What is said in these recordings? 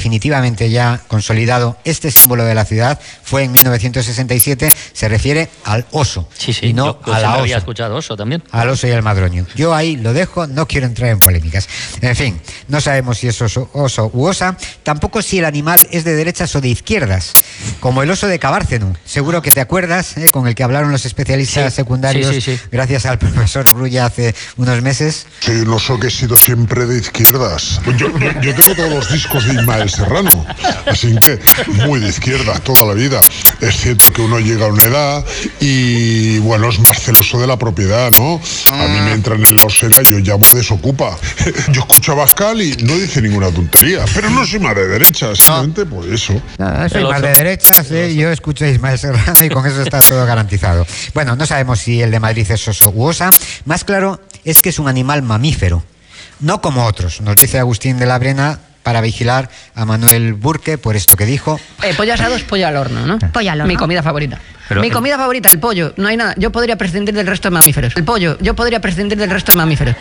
definitivamente ya consolidado este símbolo de la ciudad fue en 1967, se refiere al oso. Sí, y no yo a la osa. había escuchado oso también. Al oso y al madroño. Yo ahí lo dejo, no quiero entrar en polémicas. En fin, no sabemos si es oso u osa, tampoco si el animal es de derechas o de izquierdas, como el oso de Cabárceno. Seguro que te acuerdas, con el que hablaron los especialistas secundarios, gracias al profesor Brulla hace unos meses. Sí, el oso que he sido siempre de izquierdas. Yo tengo todos los discos de Ismael Serrano, así que muy de izquierda toda la vida. Es cierto que uno llega a una edad y, bueno, es más celoso de la propiedad, ¿no? A mí me entra en el Orsera y yo llamo desocupa. Yo escucho a Bascal y no dice ninguna tontería, pero no soy más de derecha, simplemente por eso. No, soy más de derechas, yo escucho a Ismael Serrano y con eso está todo garantizado. Bueno, no sabemos si el de Madrid es oso u osa. Más claro es que es un animal mamífero, no como otros, nos dice Agustín de la Brena, para vigilar a Manuel Burke por esto que dijo. Pollo asado es pollo al horno, ¿no? Pollo al horno. Mi comida favorita. Mi comida favorita, el pollo. No hay nada. Yo podría prescindir del resto de mamíferos. El pollo. Yo podría prescindir del resto de mamíferos.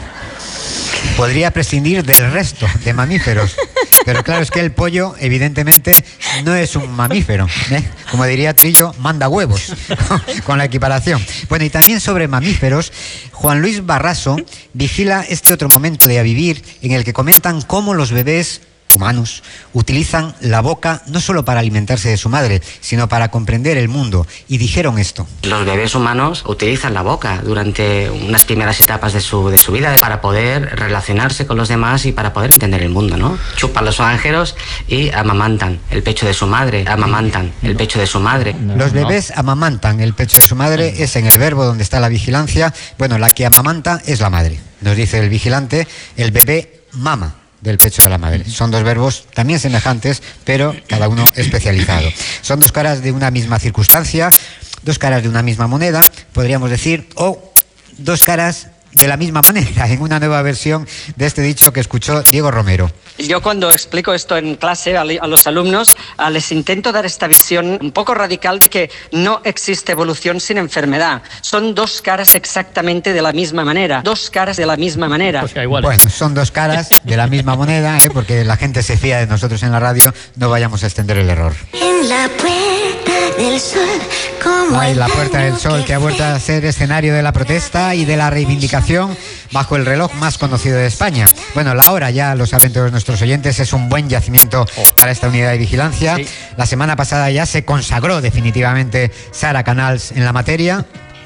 Podría prescindir del resto de mamíferos. Pero claro, es que el pollo, evidentemente, no es un mamífero, ¿eh? Como diría Trillo, manda huevos, con la equiparación. Bueno, y también sobre mamíferos, Juan Luis Barraso vigila este otro momento de A Vivir, en el que comentan cómo los bebés humanos utilizan la boca no solo para alimentarse de su madre, sino para comprender el mundo. Y dijeron esto. Los bebés humanos utilizan la boca durante unas primeras etapas de su vida para poder relacionarse con los demás y para poder entender el mundo, ¿no? Chupan los oranjeros y amamantan el pecho de su madre, amamantan el pecho de su madre. Los bebés amamantan el pecho de su madre, es en el verbo donde está la vigilancia. Bueno, la que amamanta es la madre. Nos dice el vigilante, el bebé mama del pecho de la madre. Son dos verbos también semejantes, pero cada uno especializado. Son dos caras de una misma circunstancia, dos caras de una misma moneda, podríamos decir, o dos caras de la misma moneda, en una nueva versión de este dicho que escuchó Diego Romero. Yo cuando explico esto en clase a los alumnos, les intento dar esta visión un poco radical de que no existe evolución sin enfermedad. Son dos caras exactamente de la misma manera. Dos caras de la misma manera. Pues igual. Bueno, son dos caras de la misma moneda, porque la gente se fía de nosotros en la radio, no vayamos a extender el error. En la Puerta del Sol, como Ay, la Puerta del Sol, que ha vuelto a ser escenario de la protesta y de la reivindicación bajo el reloj más conocido de España. Bueno, la hora, ya lo saben todos nuestros oyentes, es un buen yacimiento para esta unidad de vigilancia. Sí. La semana pasada ya se consagró definitivamente Sara Canals en la materia.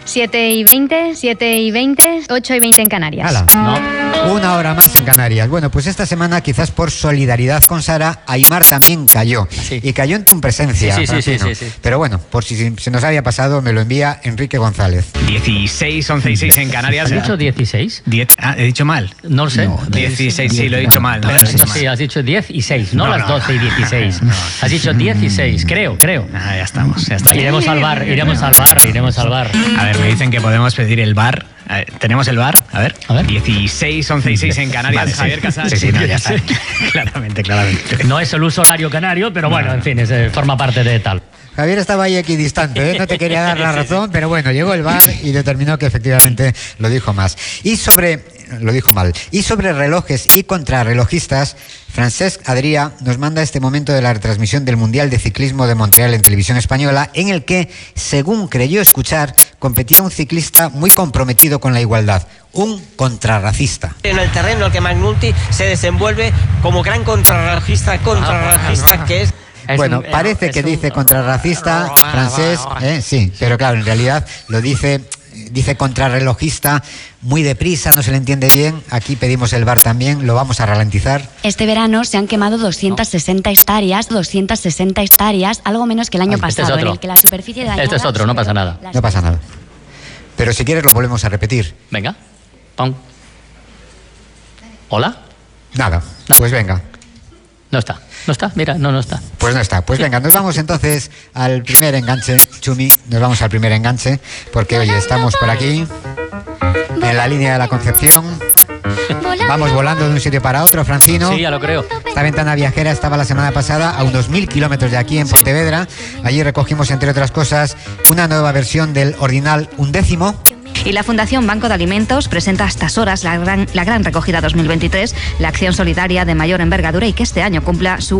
7:20, 7:20, 8:20 en Canarias. ¡Hala! No. Una hora más en Canarias. Bueno, pues esta semana, quizás por solidaridad con Sara, Aimar también cayó. Sí. Y cayó en tu presencia. Sí. Pero bueno, por si se nos había pasado, me lo envía Enrique González. 16, 11 y 6 en Canarias. ¿Has dicho 16? ¿He dicho mal? No lo sé. No, 16, sí, lo he dicho mal. Sí, has dicho 10 y 6, no las 12 y 16. Has dicho 10 y 6, creo. Ah, ya estamos. Iremos al bar. A ver, me dicen que podemos pedir el bar. ¿Tenemos el bar? A ver. 16, 11 y 6 en Canarias. Vale, Javier Casal. Sí, no, ya está. Claramente. No es el uso horario canario, pero bueno, en fin, forma parte de tal. Javier estaba ahí equidistante, no te quería dar la razón, pero bueno, llegó el bar y determinó que efectivamente lo dijo mal. Y sobre relojes y contrarrelojistas, Francesc Adrià nos manda este momento de la retransmisión del Mundial de Ciclismo de Montreal en televisión española, en el que, según creyó escuchar, competía un ciclista muy comprometido con la igualdad, un contrarracista. En el terreno el que McNulty se desenvuelve como gran contrarracista que es. Bueno, parece que dice contrarracista, Francesc, sí, pero claro, en realidad lo dice contrarrelojista, muy deprisa, no se le entiende bien. Aquí pedimos el bar también, lo vamos a ralentizar. Este verano se han quemado 260 hectáreas, algo menos que el año pasado, en el que la superficie dañada... Este es otro, no pasa nada. No pasa nada. Pero si quieres lo volvemos a repetir. Venga. Pum. ¿Hola? Nada. Pues venga. No está, mira, no está. Pues no está, pues venga, nos vamos entonces al primer enganche, Chumi, nos vamos al primer enganche, porque oye, estamos por aquí, en la línea de la Concepción, vamos volando de un sitio para otro, Francino. Sí, ya lo creo. Esta ventana viajera estaba la semana pasada a unos 1000 kilómetros de aquí en Pontevedra, allí recogimos, entre otras cosas, una nueva versión del Ordinal 11. Y la Fundación Banco de Alimentos presenta a estas horas la gran recogida 2023, la acción solidaria de mayor envergadura y que este año cumpla su